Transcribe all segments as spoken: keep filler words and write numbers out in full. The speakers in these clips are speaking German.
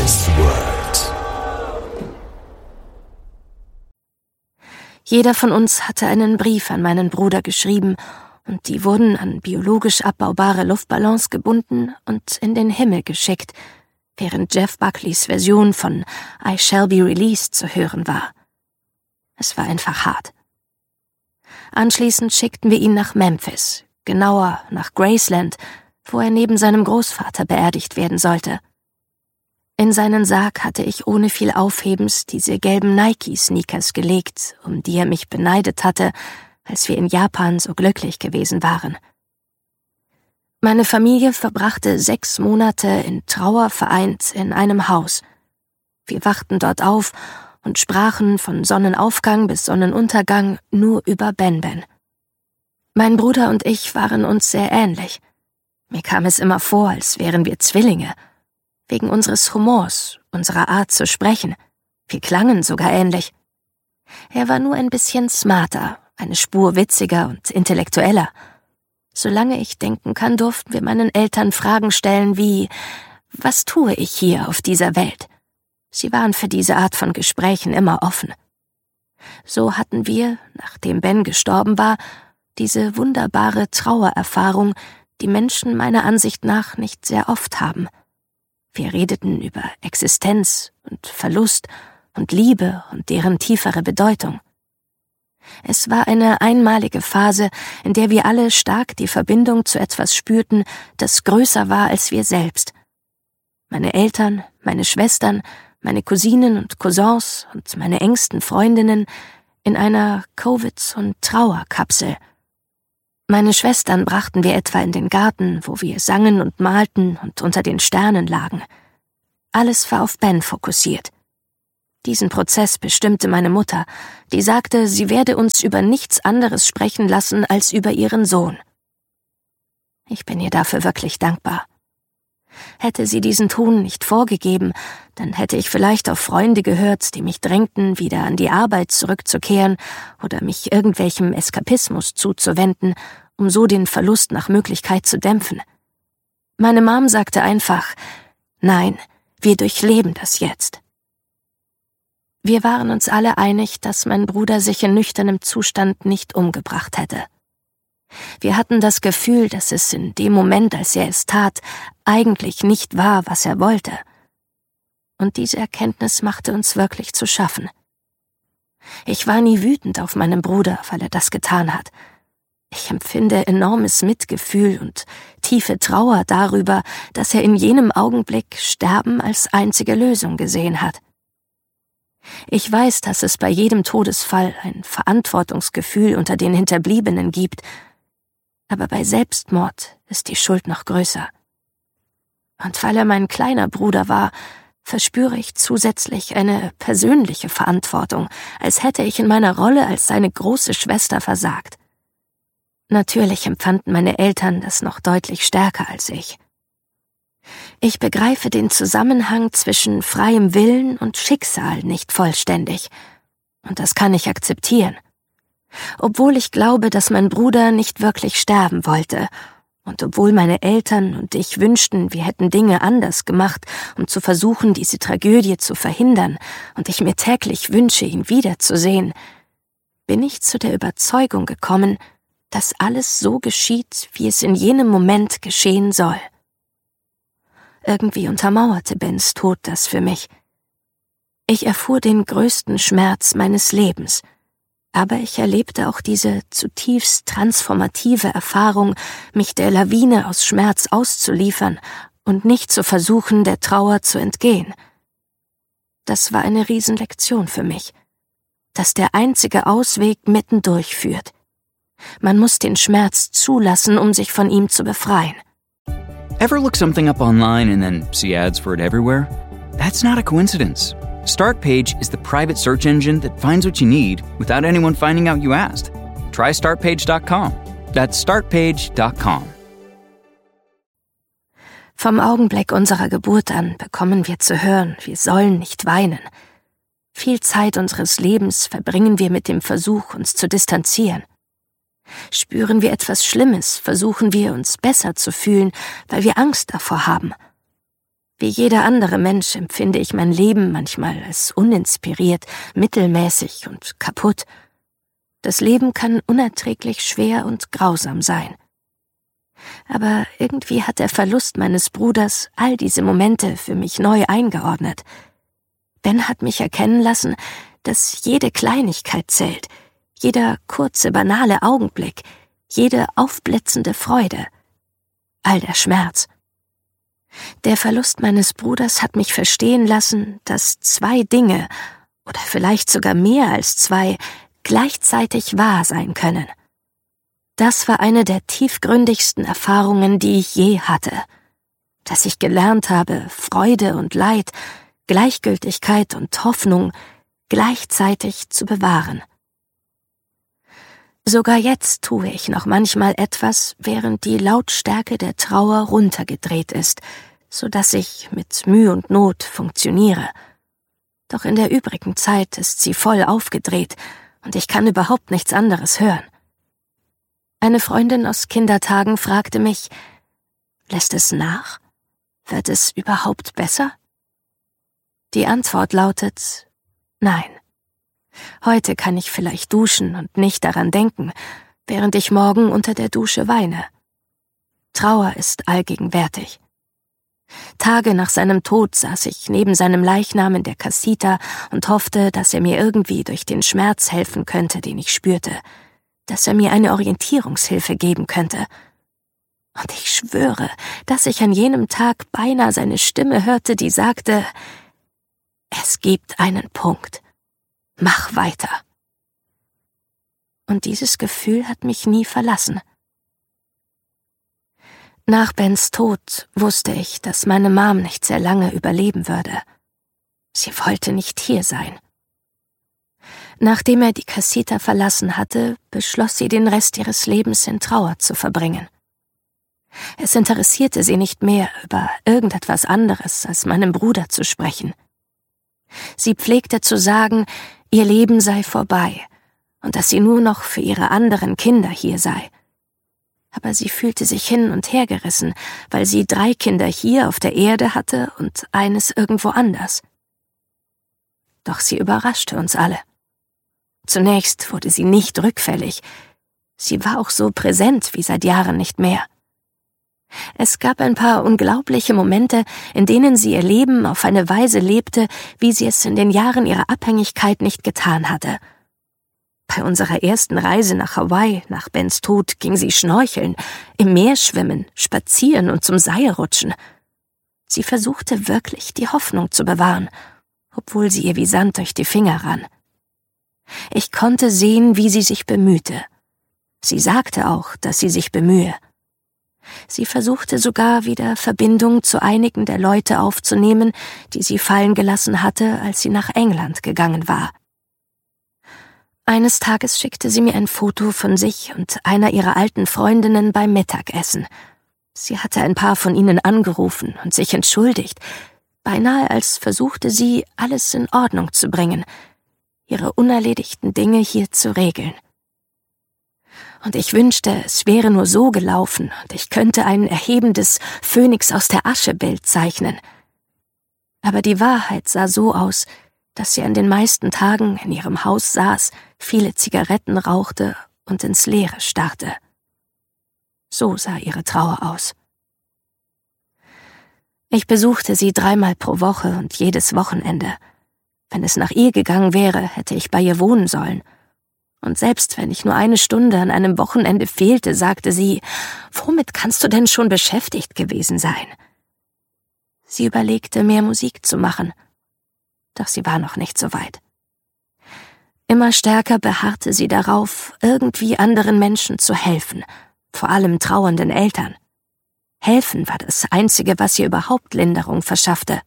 Lost World. Jeder von uns hatte einen Brief an meinen Bruder geschrieben, und die wurden an biologisch abbaubare Luftballons gebunden und in den Himmel geschickt, während Jeff Buckleys Version von I Shall Be Released zu hören war. Es war einfach hart. Anschließend schickten wir ihn nach Memphis, genauer nach Graceland, wo er neben seinem Großvater beerdigt werden sollte. In seinen Sarg hatte ich ohne viel Aufhebens diese gelben Nike-Sneakers gelegt, um die er mich beneidet hatte, als wir in Japan so glücklich gewesen waren. Meine Familie verbrachte sechs Monate in Trauer vereint in einem Haus. Wir wachten dort auf und sprachen von Sonnenaufgang bis Sonnenuntergang nur über Ben Ben. Mein Bruder und ich waren uns sehr ähnlich. Mir kam es immer vor, als wären wir Zwillinge. Wegen unseres Humors, unserer Art zu sprechen. Wir klangen sogar ähnlich. Er war nur ein bisschen smarter, eine Spur witziger und intellektueller. Solange ich denken kann, durften wir meinen Eltern Fragen stellen wie: Was tue ich hier auf dieser Welt? Sie waren für diese Art von Gesprächen immer offen. So hatten wir, nachdem Ben gestorben war, diese wunderbare Trauererfahrung, die Menschen meiner Ansicht nach nicht sehr oft haben. Wir redeten über Existenz und Verlust und Liebe und deren tiefere Bedeutung. Es war eine einmalige Phase, in der wir alle stark die Verbindung zu etwas spürten, das größer war als wir selbst. Meine Eltern, meine Schwestern, meine Cousinen und Cousins und meine engsten Freundinnen in einer Covid- und Trauerkapsel. Meine Schwestern brachten wir etwa in den Garten, wo wir sangen und malten und unter den Sternen lagen. Alles war auf Ben fokussiert. Diesen Prozess bestimmte meine Mutter, die sagte, sie werde uns über nichts anderes sprechen lassen als über ihren Sohn. Ich bin ihr dafür wirklich dankbar. Hätte sie diesen Ton nicht vorgegeben, dann hätte ich vielleicht auf Freunde gehört, die mich drängten, wieder an die Arbeit zurückzukehren oder mich irgendwelchem Eskapismus zuzuwenden, um so den Verlust nach Möglichkeit zu dämpfen. Meine Mom sagte einfach: Nein, wir durchleben das jetzt. Wir waren uns alle einig, dass mein Bruder sich in nüchternem Zustand nicht umgebracht hätte. Wir hatten das Gefühl, dass es in dem Moment, als er es tat, eigentlich nicht war, was er wollte. Und diese Erkenntnis machte uns wirklich zu schaffen. Ich war nie wütend auf meinen Bruder, weil er das getan hat. Ich empfinde enormes Mitgefühl und tiefe Trauer darüber, dass er in jenem Augenblick Sterben als einzige Lösung gesehen hat. Ich weiß, dass es bei jedem Todesfall ein Verantwortungsgefühl unter den Hinterbliebenen gibt, aber bei Selbstmord ist die Schuld noch größer. Und weil er mein kleiner Bruder war, verspüre ich zusätzlich eine persönliche Verantwortung, als hätte ich in meiner Rolle als seine große Schwester versagt. Natürlich empfanden meine Eltern das noch deutlich stärker als ich. Ich begreife den Zusammenhang zwischen freiem Willen und Schicksal nicht vollständig, und das kann ich akzeptieren. Obwohl ich glaube, dass mein Bruder nicht wirklich sterben wollte, und obwohl meine Eltern und ich wünschten, wir hätten Dinge anders gemacht, um zu versuchen, diese Tragödie zu verhindern, und ich mir täglich wünsche, ihn wiederzusehen, bin ich zu der Überzeugung gekommen, dass alles so geschieht, wie es in jenem Moment geschehen soll. Irgendwie untermauerte Bens Tod das für mich. Ich erfuhr den größten Schmerz meines Lebens, aber ich erlebte auch diese zutiefst transformative Erfahrung, mich der Lawine aus Schmerz auszuliefern und nicht zu versuchen, der Trauer zu entgehen. Das war eine Riesenlektion für mich, dass der einzige Ausweg mittendurch führt. Man muss den Schmerz zulassen, um sich von ihm zu befreien. Ever look something up online and then see ads for it everywhere? That's not a coincidence. Startpage is the private search engine that finds what you need without anyone finding out you asked. Try start page dot com. That's start page dot com. Vom Augenblick unserer Geburt an bekommen wir zu hören, wir sollen nicht weinen. Viel Zeit unseres Lebens verbringen wir mit dem Versuch, uns zu distanzieren. Spüren wir etwas Schlimmes, versuchen wir, uns besser zu fühlen, weil wir Angst davor haben. Wie jeder andere Mensch empfinde ich mein Leben manchmal als uninspiriert, mittelmäßig und kaputt. Das Leben kann unerträglich schwer und grausam sein. Aber irgendwie hat der Verlust meines Bruders all diese Momente für mich neu eingeordnet. Ben hat mich erkennen lassen, dass jede Kleinigkeit zählt, jeder kurze, banale Augenblick, jede aufblitzende Freude, all der Schmerz. Der Verlust meines Bruders hat mich verstehen lassen, dass zwei Dinge, oder vielleicht sogar mehr als zwei, gleichzeitig wahr sein können. Das war eine der tiefgründigsten Erfahrungen, die ich je hatte. Dass ich gelernt habe, Freude und Leid, Gleichgültigkeit und Hoffnung gleichzeitig zu bewahren. Sogar jetzt tue ich noch manchmal etwas, während die Lautstärke der Trauer runtergedreht ist, so dass ich mit Mühe und Not funktioniere. Doch in der übrigen Zeit ist sie voll aufgedreht und ich kann überhaupt nichts anderes hören. Eine Freundin aus Kindertagen fragte mich, lässt es nach? Wird es überhaupt besser? Die Antwort lautet, nein. Heute kann ich vielleicht duschen und nicht daran denken, während ich morgen unter der Dusche weine. Trauer ist allgegenwärtig. Tage nach seinem Tod saß ich neben seinem Leichnam in der Casita und hoffte, dass er mir irgendwie durch den Schmerz helfen könnte, den ich spürte, dass er mir eine Orientierungshilfe geben könnte. Und ich schwöre, dass ich an jenem Tag beinahe seine Stimme hörte, die sagte, es gibt einen Punkt. Mach weiter. Und dieses Gefühl hat mich nie verlassen. Nach Bens Tod wusste ich, dass meine Mom nicht sehr lange überleben würde. Sie wollte nicht hier sein. Nachdem er die Casita verlassen hatte, beschloss sie, den Rest ihres Lebens in Trauer zu verbringen. Es interessierte sie nicht mehr, über irgendetwas anderes als meinem Bruder zu sprechen. Sie pflegte zu sagen, ihr Leben sei vorbei und dass sie nur noch für ihre anderen Kinder hier sei. Aber sie fühlte sich hin und her gerissen, weil sie drei Kinder hier auf der Erde hatte und eines irgendwo anders. Doch sie überraschte uns alle. Zunächst wurde sie nicht rückfällig. Sie war auch so präsent wie seit Jahren nicht mehr. Es gab ein paar unglaubliche Momente, in denen sie ihr Leben auf eine Weise lebte, wie sie es in den Jahren ihrer Abhängigkeit nicht getan hatte. Bei unserer ersten Reise nach Hawaii, nach Bens Tod, ging sie schnorcheln, im Meer schwimmen, spazieren und zum Seilrutschen. Sie versuchte wirklich, die Hoffnung zu bewahren, obwohl sie ihr wie Sand durch die Finger rann. Ich konnte sehen, wie sie sich bemühte. Sie sagte auch, dass sie sich bemühe. Sie versuchte sogar wieder Verbindung zu einigen der Leute aufzunehmen, die sie fallen gelassen hatte, als sie nach England gegangen war. Eines Tages schickte sie mir ein Foto von sich und einer ihrer alten Freundinnen beim Mittagessen. Sie hatte ein paar von ihnen angerufen und sich entschuldigt, beinahe als versuchte sie, alles in Ordnung zu bringen, ihre unerledigten Dinge hier zu regeln. Und ich wünschte, es wäre nur so gelaufen und ich könnte ein erhebendes Phönix aus der Asche-Bild zeichnen. Aber die Wahrheit sah so aus, dass sie an den meisten Tagen in ihrem Haus saß, viele Zigaretten rauchte und ins Leere starrte. So sah ihre Trauer aus. Ich besuchte sie dreimal pro Woche und jedes Wochenende. Wenn es nach ihr gegangen wäre, hätte ich bei ihr wohnen sollen. Und selbst wenn ich nur eine Stunde an einem Wochenende fehlte, sagte sie, womit kannst du denn schon beschäftigt gewesen sein? Sie überlegte, mehr Musik zu machen. Doch sie war noch nicht so weit. Immer stärker beharrte sie darauf, irgendwie anderen Menschen zu helfen, vor allem trauernden Eltern. Helfen war das Einzige, was ihr überhaupt Linderung verschaffte.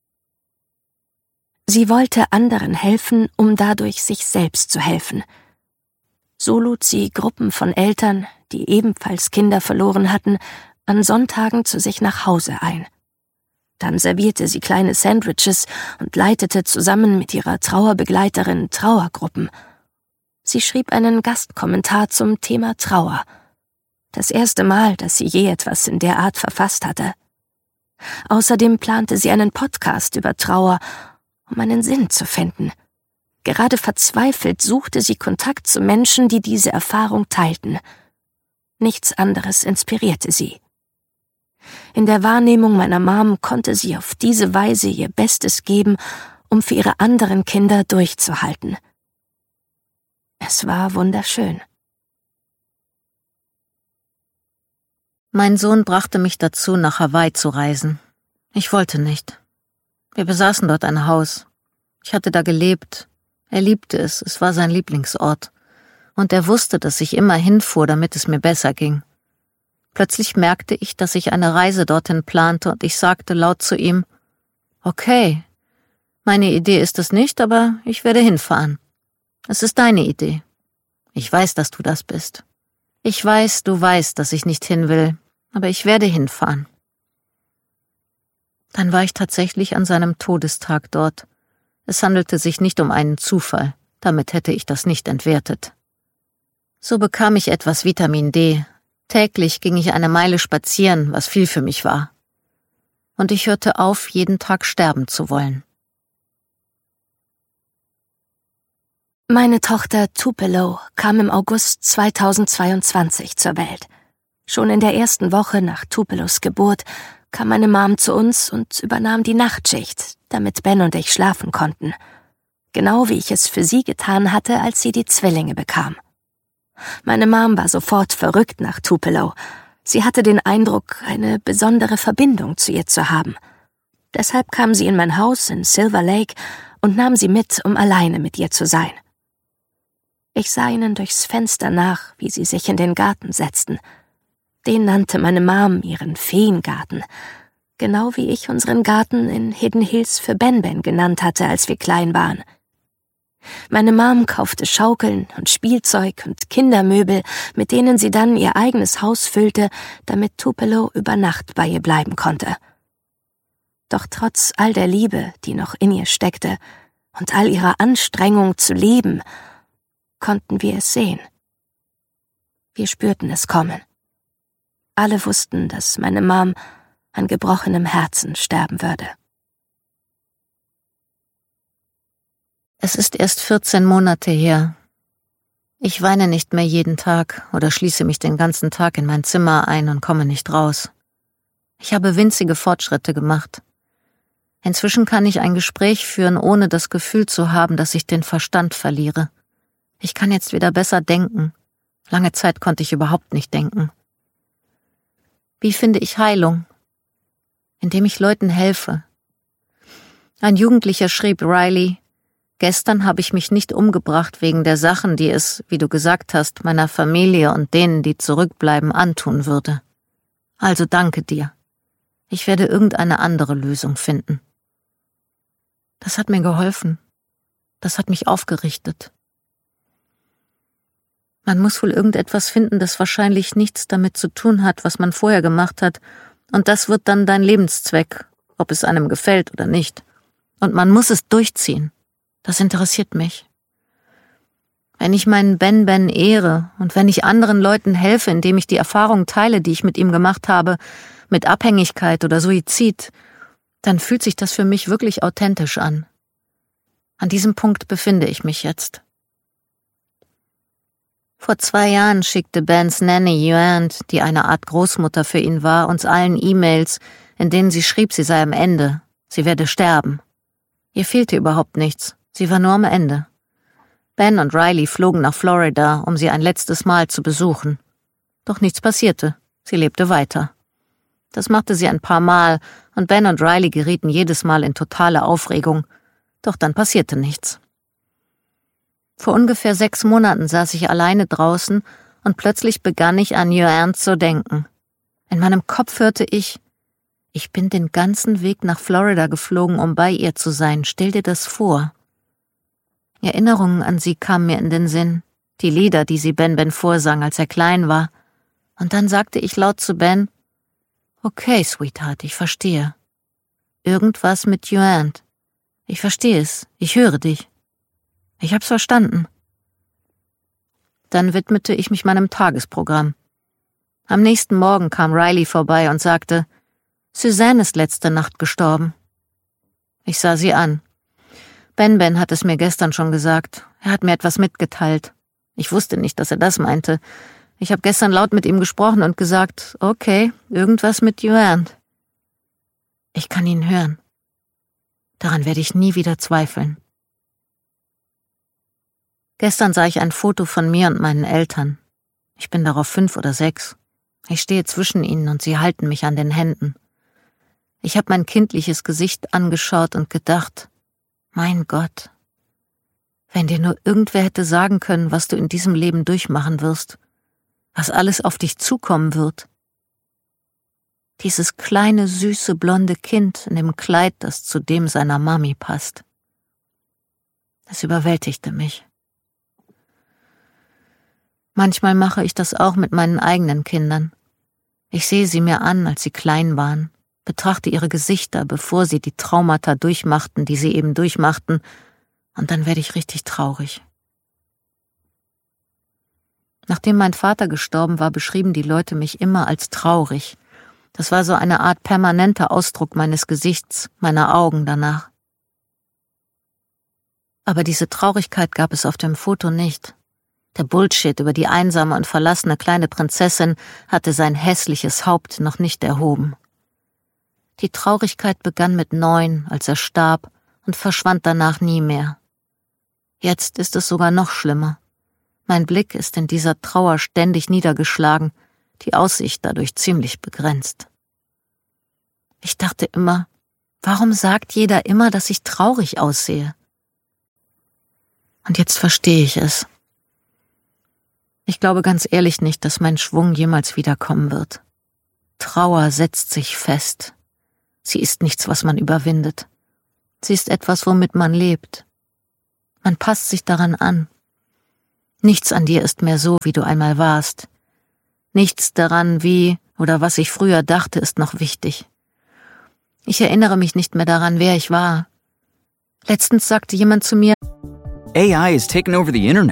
Sie wollte anderen helfen, um dadurch sich selbst zu helfen. So lud sie Gruppen von Eltern, die ebenfalls Kinder verloren hatten, an Sonntagen zu sich nach Hause ein. Dann servierte sie kleine Sandwiches und leitete zusammen mit ihrer Trauerbegleiterin Trauergruppen. Sie schrieb einen Gastkommentar zum Thema Trauer. Das erste Mal, dass sie je etwas in der Art verfasst hatte. Außerdem plante sie einen Podcast über Trauer, um einen Sinn zu finden. Gerade verzweifelt suchte sie Kontakt zu Menschen, die diese Erfahrung teilten. Nichts anderes inspirierte sie. In der Wahrnehmung meiner Mom konnte sie auf diese Weise ihr Bestes geben, um für ihre anderen Kinder durchzuhalten. Es war wunderschön. Mein Sohn brachte mich dazu, nach Hawaii zu reisen. Ich wollte nicht. Wir besaßen dort ein Haus. Ich hatte da gelebt. Er liebte es, es war sein Lieblingsort. Und er wusste, dass ich immer hinfuhr, damit es mir besser ging. Plötzlich merkte ich, dass ich eine Reise dorthin plante und ich sagte laut zu ihm, »Okay, meine Idee ist es nicht, aber ich werde hinfahren. Es ist deine Idee. Ich weiß, dass du das bist. Ich weiß, du weißt, dass ich nicht hin will, aber ich werde hinfahren.« Dann war ich tatsächlich an seinem Todestag dort. Es handelte sich nicht um einen Zufall, damit hätte ich das nicht entwertet. So bekam ich etwas Vitamin D. Täglich ging ich eine Meile spazieren, was viel für mich war. Und ich hörte auf, jeden Tag sterben zu wollen. Meine Tochter Tupelo kam im August zweitausendzweiundzwanzig zur Welt. Schon in der ersten Woche nach Tupelos Geburt kam meine Mom zu uns und übernahm die Nachtschicht, damit Ben und ich schlafen konnten. Genau wie ich es für sie getan hatte, als sie die Zwillinge bekam. Meine Mom war sofort verrückt nach Tupelo. Sie hatte den Eindruck, eine besondere Verbindung zu ihr zu haben. Deshalb kam sie in mein Haus in Silver Lake und nahm sie mit, um alleine mit ihr zu sein. Ich sah ihnen durchs Fenster nach, wie sie sich in den Garten setzten. Den nannte meine Mom ihren Feengarten, genau wie ich unseren Garten in Hidden Hills für Ben Ben genannt hatte, als wir klein waren. Meine Mom kaufte Schaukeln und Spielzeug und Kindermöbel, mit denen sie dann ihr eigenes Haus füllte, damit Tupelo über Nacht bei ihr bleiben konnte. Doch trotz all der Liebe, die noch in ihr steckte, und all ihrer Anstrengung zu leben, konnten wir es sehen. Wir spürten es kommen. Alle wussten, dass meine Mom an gebrochenem Herzen sterben würde. Es ist erst vierzehn Monate her. Ich weine nicht mehr jeden Tag oder schließe mich den ganzen Tag in mein Zimmer ein und komme nicht raus. Ich habe winzige Fortschritte gemacht. Inzwischen kann ich ein Gespräch führen, ohne das Gefühl zu haben, dass ich den Verstand verliere. Ich kann jetzt wieder besser denken. Lange Zeit konnte ich überhaupt nicht denken. Wie finde ich Heilung? Indem ich Leuten helfe. Ein Jugendlicher schrieb Riley, »Gestern habe ich mich nicht umgebracht wegen der Sachen, die es, wie du gesagt hast, meiner Familie und denen, die zurückbleiben, antun würde. Also danke dir. Ich werde irgendeine andere Lösung finden.« Das hat mir geholfen. Das hat mich aufgerichtet. Man muss wohl irgendetwas finden, das wahrscheinlich nichts damit zu tun hat, was man vorher gemacht hat, und das wird dann dein Lebenszweck, ob es einem gefällt oder nicht. Und man muss es durchziehen. Das interessiert mich. Wenn ich meinen Ben Ben ehre und wenn ich anderen Leuten helfe, indem ich die Erfahrung teile, die ich mit ihm gemacht habe, mit Abhängigkeit oder Suizid, dann fühlt sich das für mich wirklich authentisch an. An diesem Punkt befinde ich mich jetzt. Vor zwei Jahren schickte Bens Nanny Joanne, die eine Art Großmutter für ihn war, uns allen E-Mails, in denen sie schrieb, sie sei am Ende, sie werde sterben. Ihr fehlte überhaupt nichts, sie war nur am Ende. Ben und Riley flogen nach Florida, um sie ein letztes Mal zu besuchen. Doch nichts passierte, sie lebte weiter. Das machte sie ein paar Mal, und Ben und Riley gerieten jedes Mal in totale Aufregung. Doch dann passierte nichts. Vor ungefähr sechs Monaten saß ich alleine draußen und plötzlich begann ich an Joanne zu denken. In meinem Kopf hörte ich, ich bin den ganzen Weg nach Florida geflogen, um bei ihr zu sein. Stell dir das vor. Erinnerungen an sie kamen mir in den Sinn, die Lieder, die sie Ben Ben vorsang, als er klein war. Und dann sagte ich laut zu Ben, okay, Sweetheart, ich verstehe. Irgendwas mit Joanne. Ich verstehe es, ich höre dich. Ich hab's verstanden. Dann widmete ich mich meinem Tagesprogramm. Am nächsten Morgen kam Riley vorbei und sagte, Suzanne ist letzte Nacht gestorben. Ich sah sie an. Ben Ben hat es mir gestern schon gesagt. Er hat mir etwas mitgeteilt. Ich wusste nicht, dass er das meinte. Ich habe gestern laut mit ihm gesprochen und gesagt, okay, irgendwas mit Joanne. Ich kann ihn hören. Daran werde ich nie wieder zweifeln. Gestern sah ich ein Foto von mir und meinen Eltern. Ich bin darauf fünf oder sechs. Ich stehe zwischen ihnen und sie halten mich an den Händen. Ich habe mein kindliches Gesicht angeschaut und gedacht, mein Gott, wenn dir nur irgendwer hätte sagen können, was du in diesem Leben durchmachen wirst, was alles auf dich zukommen wird. Dieses kleine, süße, blonde Kind in dem Kleid, das zu dem seiner Mami passt. Es überwältigte mich. Manchmal mache ich das auch mit meinen eigenen Kindern. Ich sehe sie mir an, als sie klein waren, betrachte ihre Gesichter, bevor sie die Traumata durchmachten, die sie eben durchmachten, und dann werde ich richtig traurig. Nachdem mein Vater gestorben war, beschrieben die Leute mich immer als traurig. Das war so eine Art permanenter Ausdruck meines Gesichts, meiner Augen danach. Aber diese Traurigkeit gab es auf dem Foto nicht. Der Bullshit über die einsame und verlassene kleine Prinzessin hatte sein hässliches Haupt noch nicht erhoben. Die Traurigkeit begann mit neun, als er starb, und verschwand danach nie mehr. Jetzt ist es sogar noch schlimmer. Mein Blick ist in dieser Trauer ständig niedergeschlagen, die Aussicht dadurch ziemlich begrenzt. Ich dachte immer, warum sagt jeder immer, dass ich traurig aussehe? Und jetzt verstehe ich es. Ich glaube ganz ehrlich nicht, dass mein Schwung jemals wiederkommen wird. Trauer setzt sich fest. Sie ist nichts, was man überwindet. Sie ist etwas, womit man lebt. Man passt sich daran an. Nichts an dir ist mehr so, wie du einmal warst. Nichts daran, wie oder was ich früher dachte, ist noch wichtig. Ich erinnere mich nicht mehr daran, wer ich war. Letztens sagte jemand zu mir, A I has taken over the internet.